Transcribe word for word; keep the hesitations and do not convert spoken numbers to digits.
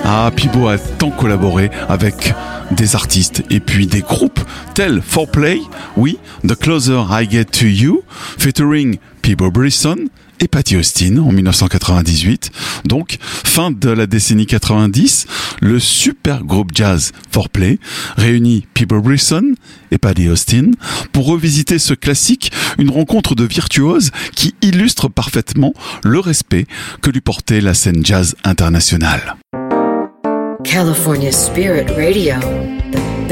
Ah, Peabo a tant collaboré avec des artistes et puis des groupes tels four play, oui, The Closer I Get to You, featuring Peabo Brisson et Patti Austin en dix-neuf cent quatre-vingt-dix-huit. Donc, fin de la décennie quatre-vingt-dix, le super groupe jazz four play réunit Peabo Brisson et Patti Austin pour revisiter ce classique, une rencontre de virtuoses qui illustre parfaitement le respect que lui portait la scène jazz internationale. California Spirit Radio, the